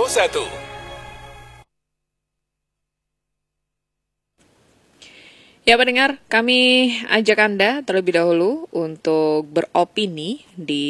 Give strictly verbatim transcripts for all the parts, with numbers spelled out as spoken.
satu. Ya pendengar, kami ajak Anda terlebih dahulu untuk beropini di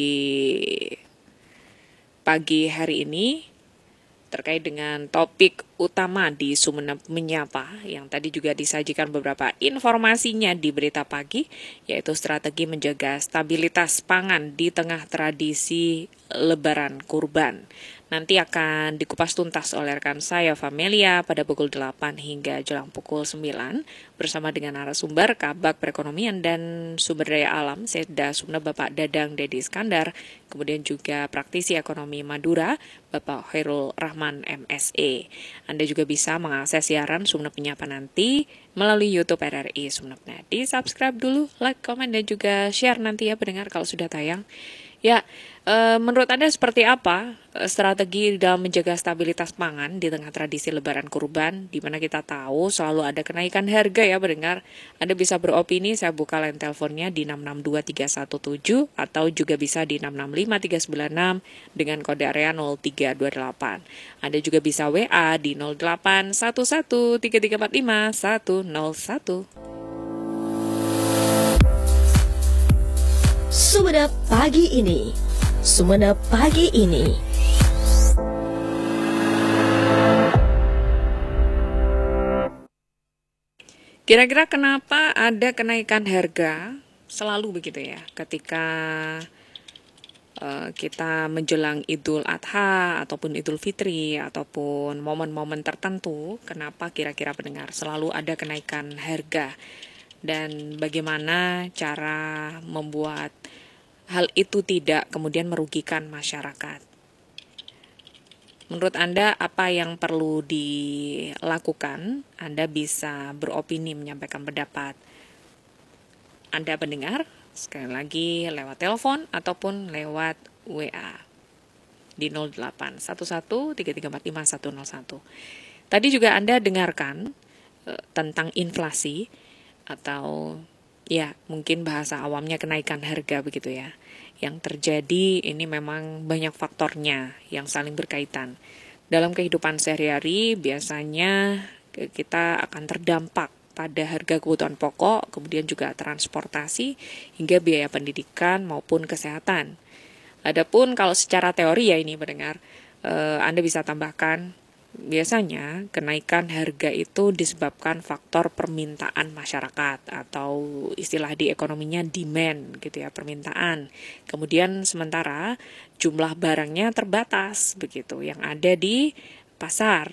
pagi hari ini terkait dengan topik utama di Sumeneb Menyapa yang tadi juga disajikan beberapa informasinya di berita pagi, yaitu strategi menjaga stabilitas pangan di tengah tradisi Lebaran Kurban. Nanti akan dikupas tuntas oleh rekan saya Famelia pada pukul delapan hingga jelang pukul sembilan bersama dengan narasumber Kabak Perekonomian dan Sumber Daya Alam Setda Sumeneb Bapak Dadang Dedi Iskandar, kemudian juga praktisi ekonomi Madura Bapak Khairul Rahman M S E. Anda juga bisa mengakses siaran Sumeneb Menyapa nanti melalui YouTube R R I Sumeneb. Nah, di subscribe dulu, like, komen, dan juga share nanti ya pendengar kalau sudah tayang. Ya, e, menurut Anda seperti apa e, strategi dalam menjaga stabilitas pangan di tengah tradisi Lebaran Kurban, di mana kita tahu selalu ada kenaikan harga ya pendengar. Anda bisa beropini, saya buka line teleponnya di enam enam dua tiga satu tujuh atau juga bisa di enam enam lima tiga sembilan enam dengan kode area nol tiga dua delapan. Anda juga bisa W A di nol delapan satu satu tiga tiga empat lima satu nol satu. Sumeneb pagi ini. Sumeneb pagi ini. Kira-kira kenapa ada kenaikan harga selalu begitu ya ketika uh, kita menjelang Idul Adha ataupun Idul Fitri ataupun momen-momen tertentu, kenapa kira-kira pendengar selalu ada kenaikan harga? Dan bagaimana cara membuat hal itu tidak kemudian merugikan masyarakat. Menurut Anda, apa yang perlu dilakukan? Anda bisa beropini, menyampaikan pendapat. Anda pendengar, sekali lagi lewat telepon ataupun lewat W A di nol delapan satu satu tiga tiga empat lima satu nol satu. Tadi juga Anda dengarkan e, tentang inflasi, atau ya mungkin bahasa awamnya kenaikan harga begitu ya. Yang terjadi ini memang banyak faktornya yang saling berkaitan. Dalam kehidupan sehari-hari biasanya kita akan terdampak pada harga kebutuhan pokok, kemudian juga transportasi hingga biaya pendidikan maupun kesehatan. Adapun kalau secara teori ya ini pendengar, eh, Anda bisa tambahkan biasanya kenaikan harga itu disebabkan faktor permintaan masyarakat atau istilah di ekonominya demand gitu ya, permintaan. Kemudian sementara jumlah barangnya terbatas begitu yang ada di pasar.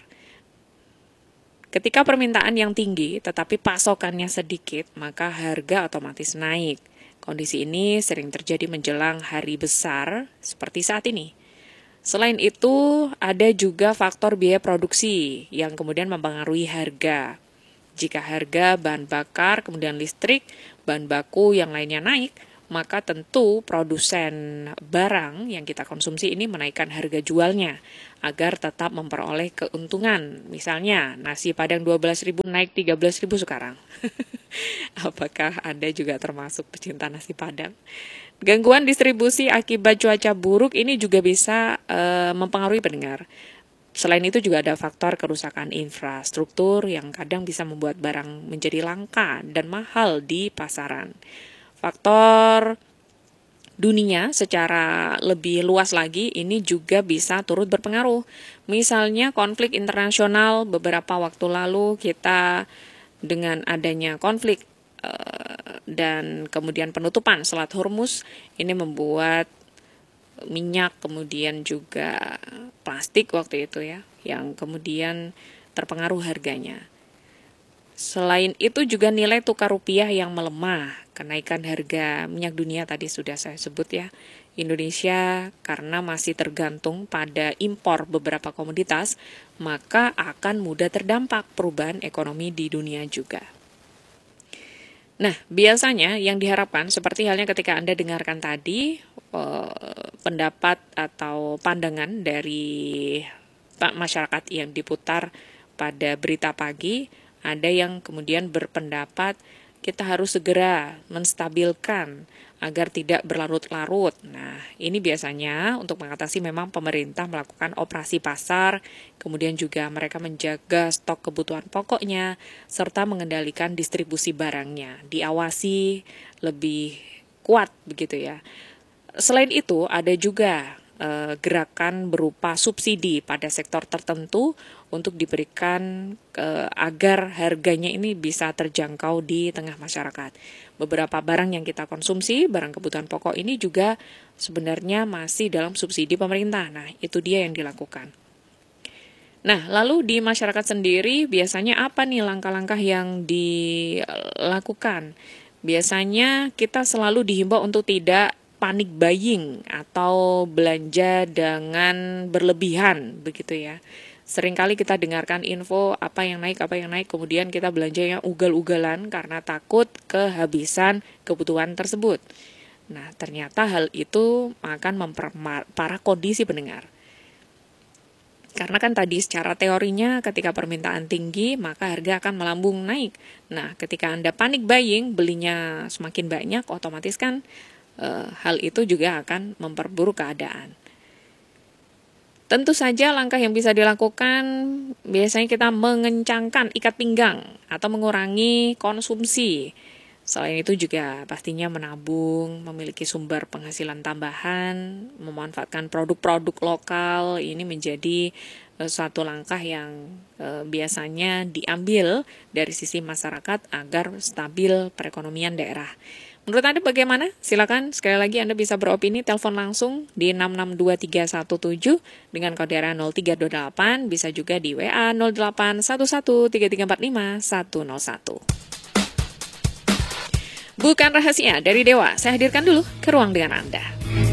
Ketika permintaan yang tinggi tetapi pasokannya sedikit, maka harga otomatis naik. Kondisi ini sering terjadi menjelang hari besar seperti saat ini. Selain itu, ada juga faktor biaya produksi yang kemudian mempengaruhi harga. Jika harga bahan bakar, kemudian listrik, bahan baku yang lainnya naik, maka tentu produsen barang yang kita konsumsi ini menaikkan harga jualnya agar tetap memperoleh keuntungan. Misalnya, nasi Padang dua belas ribu naik tiga belas ribu sekarang. Apakah Anda juga termasuk pecinta nasi Padang? Gangguan distribusi akibat cuaca buruk ini juga bisa e, mempengaruhi pendengar. Selain itu juga ada faktor kerusakan infrastruktur yang kadang bisa membuat barang menjadi langka dan mahal di pasaran. Faktor dunia secara lebih luas lagi ini juga bisa turut berpengaruh. Misalnya konflik internasional beberapa waktu lalu kita dengan adanya konflik dan kemudian penutupan Selat Hormuz ini membuat minyak kemudian juga plastik waktu itu ya yang kemudian terpengaruh harganya. Selain itu juga nilai tukar rupiah yang melemah, kenaikan harga minyak dunia tadi sudah saya sebut ya. Indonesia karena masih tergantung pada impor beberapa komoditas, maka akan mudah terdampak perubahan ekonomi di dunia juga. Nah, biasanya yang diharapkan seperti halnya ketika Anda dengarkan tadi eh, pendapat atau pandangan dari masyarakat yang diputar pada berita pagi, ada yang kemudian berpendapat kita harus segera menstabilkan agar tidak berlarut-larut. Nah, ini biasanya untuk mengatasi memang pemerintah melakukan operasi pasar, kemudian juga mereka menjaga stok kebutuhan pokoknya, serta mengendalikan distribusi barangnya, diawasi lebih kuat begitu ya. Selain itu, ada juga eh, gerakan berupa subsidi pada sektor tertentu untuk diberikan eh, agar harganya ini bisa terjangkau di tengah masyarakat. Beberapa barang yang kita konsumsi, barang kebutuhan pokok ini juga sebenarnya masih dalam subsidi pemerintah. Nah, itu dia yang dilakukan. Nah, lalu di masyarakat sendiri biasanya apa nih langkah-langkah yang dilakukan? Biasanya kita selalu dihimbau untuk tidak panic buying atau belanja dengan berlebihan begitu ya. Seringkali kita dengarkan info apa yang naik, apa yang naik, kemudian kita belanja yang ugal-ugalan karena takut kehabisan kebutuhan tersebut. Nah, ternyata hal itu akan memperparah kondisi pendengar. Karena kan tadi secara teorinya ketika permintaan tinggi, maka harga akan melambung naik. Nah, ketika Anda panic buying, belinya semakin banyak, otomatis kan e, hal itu juga akan memperburuk keadaan. Tentu saja langkah yang bisa dilakukan, biasanya kita mengencangkan ikat pinggang atau mengurangi konsumsi. Selain itu juga pastinya menabung, memiliki sumber penghasilan tambahan, memanfaatkan produk-produk lokal, ini menjadi uh, suatu langkah yang uh, biasanya diambil dari sisi masyarakat agar stabil perekonomian daerah. Menurut Anda bagaimana? Silakan sekali lagi Anda bisa beropini, telepon langsung di enam enam dua tiga satu tujuh dengan kode area nol tiga dua delapan, bisa juga di W A nol delapan satu satu tiga tiga empat lima satu nol satu. Bukan rahasia dari Dewa, saya hadirkan dulu ke ruang dengan Anda.